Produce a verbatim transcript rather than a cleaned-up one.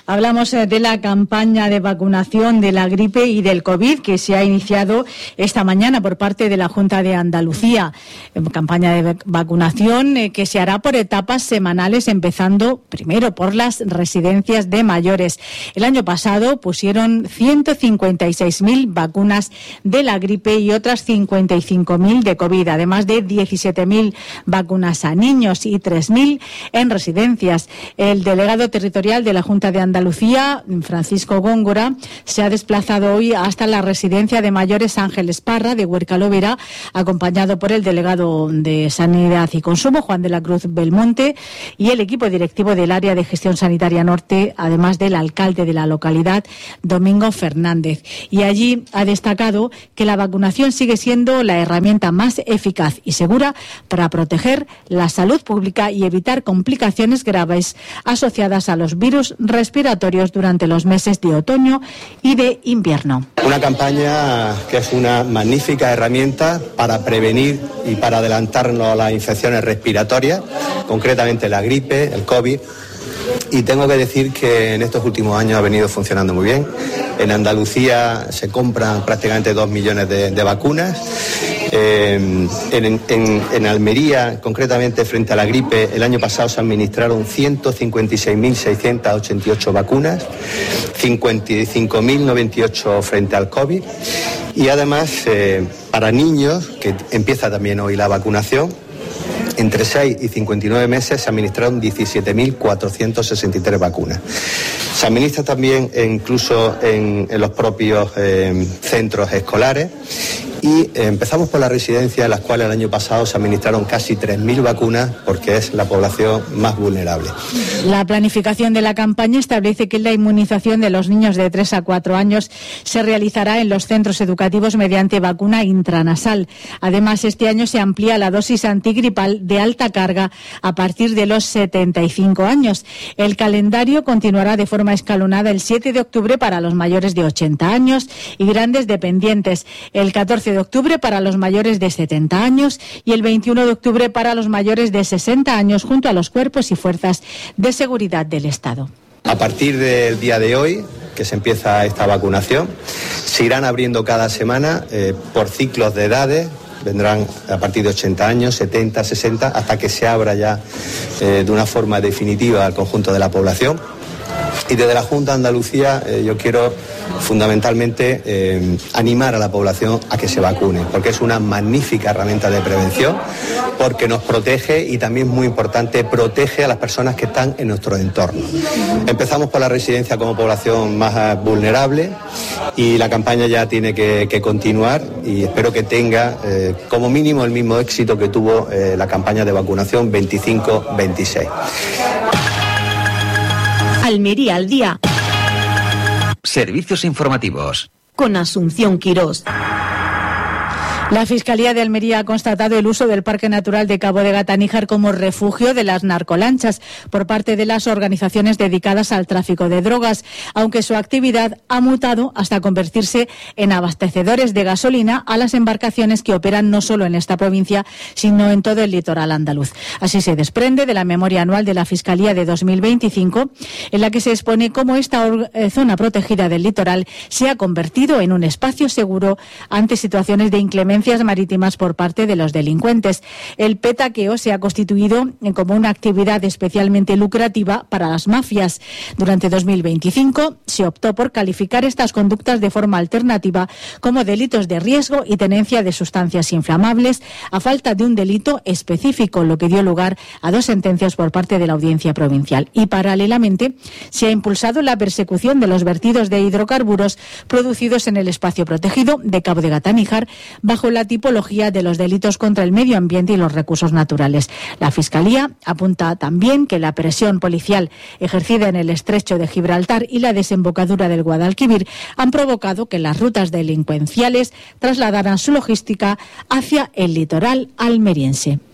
Hablamos de la campaña de vacunación de la gripe y del COVID que se ha iniciado esta mañana por parte de la Junta de Andalucía. Campaña de vacunación que se hará por etapas semanales, empezando primero por las residencias de mayores. El año pasado pusieron ciento cincuenta y seis mil vacunas de la gripe y otras cincuenta y cinco mil de COVID, además de diecisiete mil vacunas a niños y tres mil en residencias. El delegado territorial de la Junta de Andalucía, Francisco Góngora, se ha desplazado hoy hasta la residencia de mayores Ángeles Parra de Huerca-Lovera, acompañado por el delegado de Sanidad y Consumo, Juan de la Cruz Belmonte, y el equipo directivo del Área de Gestión Sanitaria Norte, además del alcalde de la localidad, Domingo Fernández. Y allí ha destacado que la vacunación sigue siendo la herramienta más eficaz y segura para proteger la salud pública y evitar complicaciones graves asociadas a los virus respiratorios durante los meses de otoño y de invierno. Una campaña que es una magnífica herramienta para prevenir y para adelantarnos a las infecciones respiratorias, concretamente la gripe, el COVID. Y tengo que decir que en estos últimos años ha venido funcionando muy bien. En Andalucía se compran prácticamente dos millones de, de vacunas. Eh, en, en, en Almería, concretamente frente a la gripe, el año pasado se administraron ciento cincuenta y seis mil seiscientas ochenta y ocho vacunas, cincuenta y cinco mil noventa y ocho frente al COVID. Y además, eh, para niños, que empieza también hoy la vacunación, entre seis y cincuenta y nueve meses se administraron diecisiete mil cuatrocientas sesenta y tres vacunas. Se administra también eh, incluso en, en los propios eh, centros escolares. Y eh, empezamos por la residencia, en las cuales el año pasado se administraron casi tres mil vacunas, porque es la población más vulnerable. La planificación de la campaña establece que la inmunización de los niños de tres a cuatro años se realizará en los centros educativos mediante vacuna intranasal. Además, este año se amplía la dosis antigripal de alta carga a partir de los setenta y cinco años. El calendario continuará de forma escalonada el siete de octubre para los mayores de ochenta años y grandes dependientes, el catorce de octubre para los mayores de setenta años y el veintiuno de octubre para los mayores de sesenta años, junto a los cuerpos y fuerzas de seguridad del Estado. A partir del día de hoy, que se empieza esta vacunación, se irán abriendo cada semana eh, por ciclos de edades. Vendrán a partir de ochenta años, setenta, sesenta, hasta que se abra ya eh, de una forma definitiva al conjunto de la población. Y desde la Junta de Andalucía eh, yo quiero fundamentalmente eh, animar a la población a que se vacune, porque es una magnífica herramienta de prevención, porque nos protege y también, muy importante, protege a las personas que están en nuestro entorno. Empezamos por la residencia como población más vulnerable y la campaña ya tiene que, que continuar, y espero que tenga eh, como mínimo el mismo éxito que tuvo eh, la campaña de vacunación veinticinco veintiséis. Almería al día. Servicios informativos. Con Asunción Quirós. La Fiscalía de Almería ha constatado el uso del Parque Natural de Cabo de Gata-Níjar como refugio de las narcolanchas por parte de las organizaciones dedicadas al tráfico de drogas, aunque su actividad ha mutado hasta convertirse en abastecedores de gasolina a las embarcaciones que operan no solo en esta provincia, sino en todo el litoral andaluz. Así se desprende de la memoria anual de la Fiscalía de dos mil veinticinco, en la que se expone cómo esta zona protegida del litoral se ha convertido en un espacio seguro ante situaciones de inclemencia marítimas por parte de los delincuentes. El petaqueo se ha constituido como una actividad especialmente lucrativa para las mafias. Durante dos mil veinticinco se optó por calificar estas conductas de forma alternativa como delitos de riesgo y tenencia de sustancias inflamables, a falta de un delito específico, lo que dio lugar a dos sentencias por parte de la Audiencia Provincial. Y paralelamente se ha impulsado la persecución de los vertidos de hidrocarburos producidos en el espacio protegido de Cabo de Gata-Níjar bajo la tipología de los delitos contra el medio ambiente y los recursos naturales. La Fiscalía apunta también que la presión policial ejercida en el estrecho de Gibraltar y la desembocadura del Guadalquivir han provocado que las rutas delincuenciales trasladaran su logística hacia el litoral almeriense.